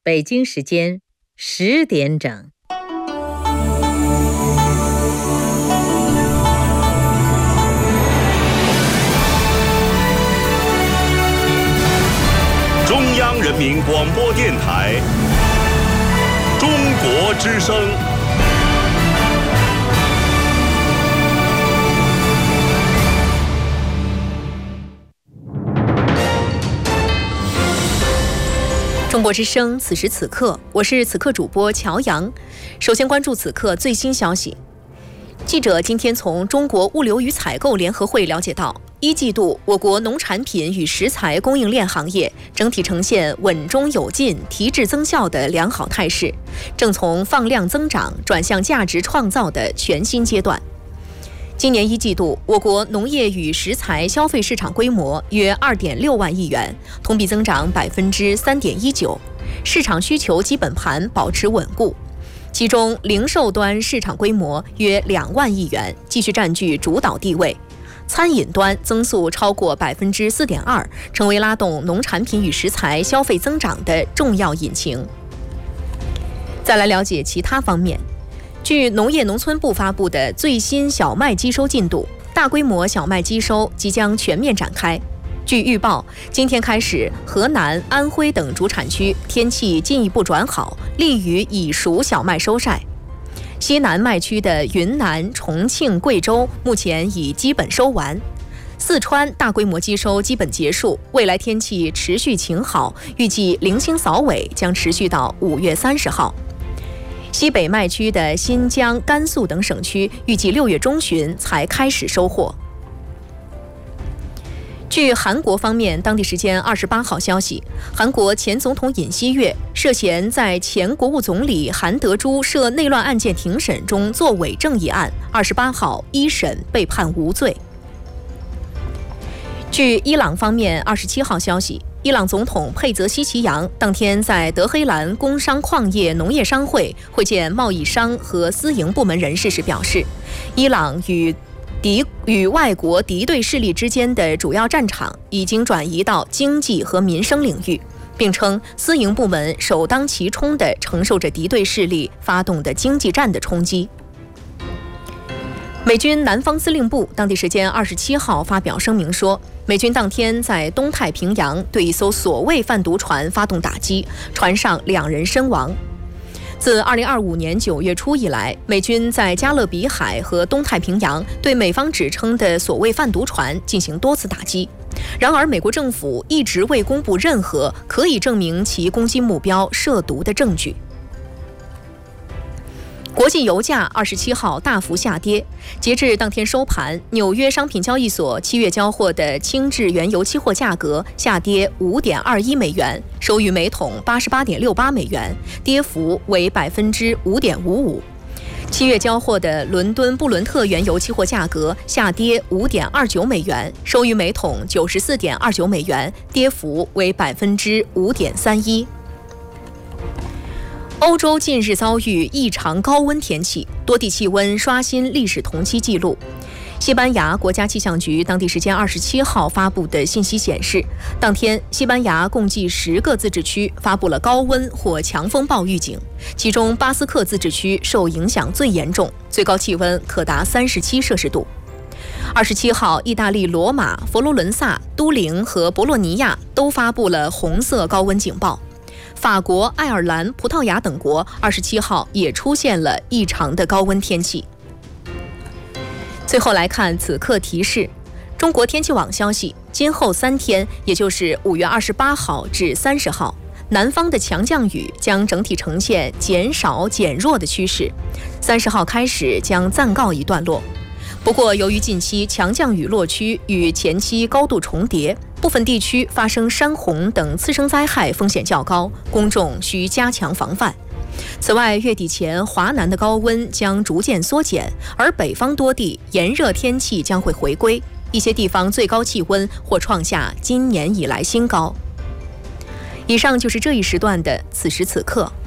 北京时间10点整。 中央人民广播电台中国之声。 中国之声，此时此刻，我是此刻主播乔阳。首先关注此刻最新消息。记者今天从中国物流与采购联合会了解到，一季度我国农产品与食材供应链行业整体呈现稳中有进、提质增效的良好态势，正从放量增长转向价值创造的全新阶段。今年一季度，我国农业与食材消费市场规模约2.6万亿元，同比增长3.19%，市场需求基本盘保持稳固。其中，零售端市场规模约2万亿元，继续占据主导地位。餐饮端增速超过4.2%，成为拉动农产品与食材消费增长的重要引擎。再来了解其他方面。据农业农村部发布的最新小麦机收进度，大规模小麦机收即将全面展开。据预报，今天开始，河南、安徽等主产区天气进一步转好，利于已熟小麦收晒。西南麦区的云南、重庆、贵州目前已基本收完，四川大规模机收基本结束，未来天气持续晴好，预计零星扫尾将持续到5月30号。西北麦区的新疆、甘肃等省区预计6月中旬才开始收获。据韩国方面当地时间28号消息，韩国前总统尹锡悦涉嫌在前国务总理韩德洙涉内乱案件庭审中作伪证一案，28号一审被判无罪。据伊朗方面27号消息，伊朗总统佩泽西奇扬当天在德黑兰工商矿业农业商会会见贸易商和私营部门人士时表示，伊朗与外国敌对势力之间的主要战场已经转移到经济和民生领域，并称私营部门首当其冲地承受着敌对势力发动的经济战的冲击。美军南方司令部当地时间27号发表声明说，美军当天在东太平洋对一艘所谓贩毒船发动打击，船上2人身亡。自2025年9月初以来，美军在加勒比海和东太平洋对美方指称的所谓贩毒船进行多次打击。然而，美国政府一直未公布任何可以证明其攻击目标涉毒的证据。国际油价27号大幅下跌，截至当天收盘，纽约商品交易所7月交货的轻质原油期货价格下跌5.21美元，收于每桶88.68美元，跌幅为5.55%。7月交货的伦敦布伦特原油期货价格下跌5.29美元，收于每桶94.29美元，跌幅为5.31%。欧洲近日遭遇异常高温天气，多地气温刷新历史同期纪录。西班牙国家气象局当地时间27号发布的信息显示，当天西班牙共计10个自治区发布了高温或强风暴预警，其中巴斯克自治区受影响最严重，最高气温可达37摄氏度。27号，意大利罗马、佛罗伦萨、都灵和博洛尼亚都发布了红色高温警报。法国、爱尔兰、葡萄牙等国27号也出现了异常的高温天气。最后来看此刻提示，中国天气网消息，今后3天，也就是5月28号至30号，南方的强降雨将整体呈现减少减弱的趋势，30号开始将暂告一段落。不过，由于近期强降雨落区与前期高度重叠，部分地区发生山洪等次生灾害风险较高，公众需加强防范。此外，月底前华南的高温将逐渐缩减，而北方多地炎热天气将会回归，一些地方最高气温或创下今年以来新高。以上就是这一时段的此时此刻。